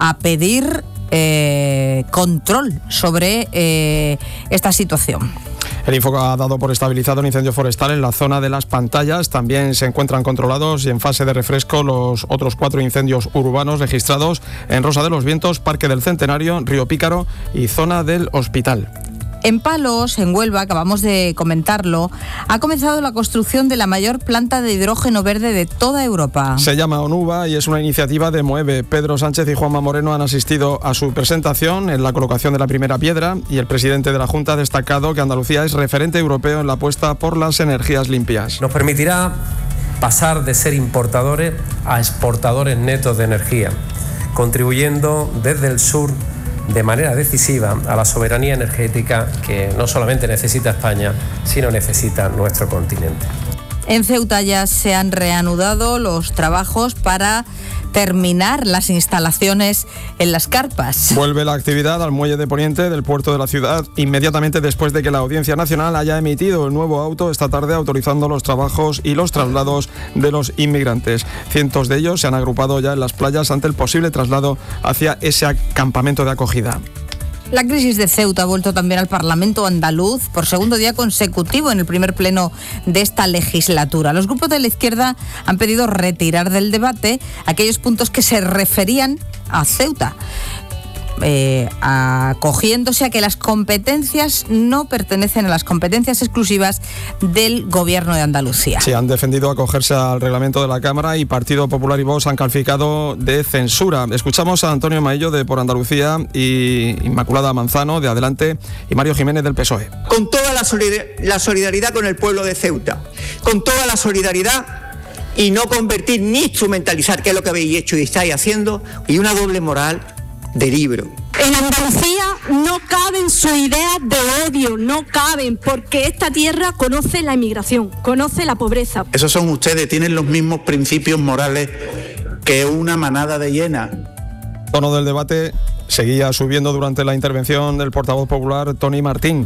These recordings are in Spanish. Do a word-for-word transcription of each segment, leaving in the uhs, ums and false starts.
a pedir eh, control sobre eh, esta situación. El Info ha dado por estabilizado un incendio forestal en la zona de Las Pantallas. También se encuentran controlados y en fase de refresco los otros cuatro incendios urbanos registrados en Rosa de los Vientos, Parque del Centenario, Río Pícaro y zona del Hospital. En Palos, en Huelva, acabamos de comentarlo, ha comenzado la construcción de la mayor planta de hidrógeno verde de toda Europa. Se llama ONUVA y es una iniciativa de Moeve. Pedro Sánchez y Juanma Moreno han asistido a su presentación en la colocación de la primera piedra y el presidente de la Junta ha destacado que Andalucía es referente europeo en la apuesta por las energías limpias. Nos permitirá pasar de ser importadores a exportadores netos de energía, contribuyendo desde el sur de manera decisiva a la soberanía energética que no solamente necesita España, sino necesita nuestro continente. En Ceuta ya se han reanudado los trabajos para terminar las instalaciones en las carpas. Vuelve la actividad al muelle de Poniente del puerto de la ciudad inmediatamente después de que la Audiencia Nacional haya emitido el nuevo auto esta tarde autorizando los trabajos y los traslados de los inmigrantes. Cientos de ellos se han agrupado ya en las playas ante el posible traslado hacia ese campamento de acogida. La crisis de Ceuta ha vuelto también al Parlamento andaluz por segundo día consecutivo en el primer pleno de esta legislatura. Los grupos de la izquierda han pedido retirar del debate aquellos puntos que se referían a Ceuta, eh, acogiéndose a que las competencias no pertenecen a las competencias exclusivas del Gobierno de Andalucía. Sí, han defendido acogerse al reglamento de la Cámara y Partido Popular y Vox han calificado de censura. Escuchamos a Antonio Maillo de Por Andalucía y Inmaculada Manzano de Adelante y Mario Jiménez del P S O E. Con toda la, solidar- la solidaridad con el pueblo de Ceuta, con toda la solidaridad y no convertir ni instrumentalizar, que es lo que habéis hecho y estáis haciendo, y una doble moral de libro. En Andalucía no caben sus ideas de odio, no caben, porque esta tierra conoce la inmigración, conoce la pobreza. Esos son ustedes, tienen los mismos principios morales que una manada de hienas. El tono del debate seguía subiendo durante la intervención del portavoz popular Tony Martín.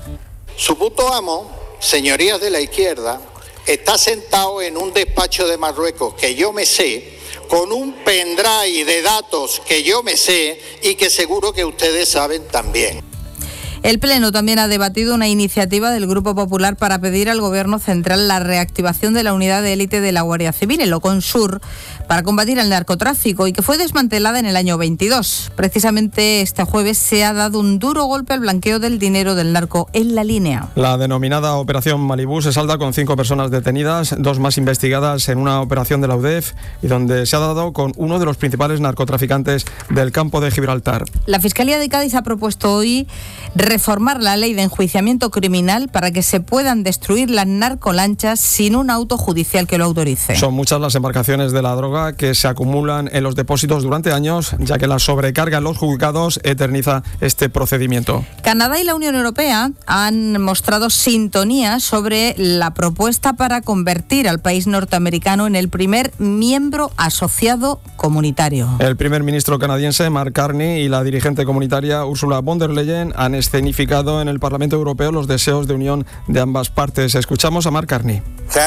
Su puto amo, señorías de la izquierda, está sentado en un despacho de Marruecos que yo me sé, con un pendrive de datos que yo me sé y que seguro que ustedes saben también. El Pleno también ha debatido una iniciativa del Grupo Popular para pedir al Gobierno central la reactivación de la unidad de élite de la Guardia Civil, el Oconsur, para combatir el narcotráfico y que fue desmantelada en el año veintidós. Precisamente este jueves se ha dado un duro golpe al blanqueo del dinero del narco en la línea. La denominada Operación Malibú se salda con cinco personas detenidas, dos más investigadas en una operación de la U D E F y donde se ha dado con uno de los principales narcotraficantes del campo de Gibraltar. La Fiscalía de Cádiz ha propuesto hoy reformar la ley de enjuiciamiento criminal para que se puedan destruir las narcolanchas sin un auto judicial que lo autorice. Son muchas las embarcaciones de la droga que se acumulan en los depósitos durante años, ya que la sobrecarga en los juzgados eterniza este procedimiento. Canadá y la Unión Europea han mostrado sintonía sobre la propuesta para convertir al país norteamericano en el primer miembro asociado comunitario. El primer ministro canadiense Mark Carney y la dirigente comunitaria Ursula von der Leyen han escenificado en el Parlamento Europeo los deseos de unión de ambas partes. Escuchamos a Mark Carney.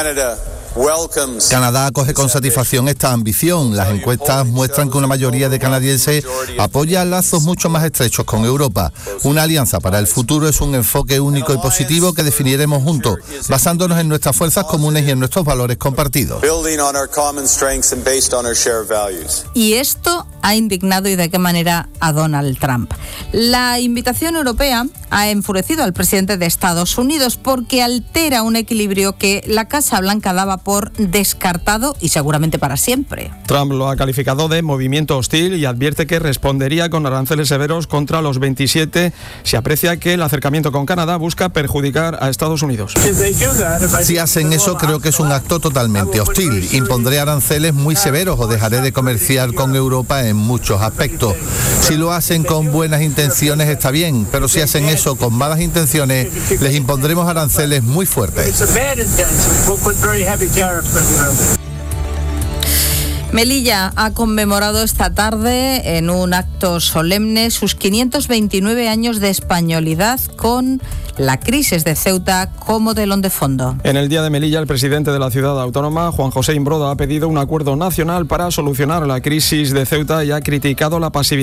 Canadá acoge con satisfacción esta ambición. Las encuestas muestran que una mayoría de canadienses apoya lazos mucho más estrechos con Europa. Una alianza para el futuro es un enfoque único y positivo que definiremos juntos, basándonos en nuestras fuerzas comunes y en nuestros valores compartidos. Y esto ha indignado y de qué manera a Donald Trump. La invitación europea ha enfurecido al presidente de Estados Unidos porque altera un equilibrio que la Casa Blanca daba por descartado y seguramente para siempre. Trump lo ha calificado de movimiento hostil y advierte que respondería con aranceles severos contra los veintisiete si aprecia que el acercamiento con Canadá busca perjudicar a Estados Unidos. Si hacen eso, creo que es un acto totalmente hostil. Impondré aranceles muy severos o dejaré de comerciar con Europa en muchos aspectos. Si lo hacen con buenas intenciones está bien, pero si hacen eso con malas intenciones, les impondremos aranceles muy fuertes. Melilla ha conmemorado esta tarde en un acto solemne sus quinientos veintinueve años de españolidad con la crisis de Ceuta como telón de fondo. En el Día de Melilla, el presidente de la ciudad autónoma, Juan José Imbroda, ha pedido un acuerdo nacional para solucionar la crisis de Ceuta y ha criticado la pasividad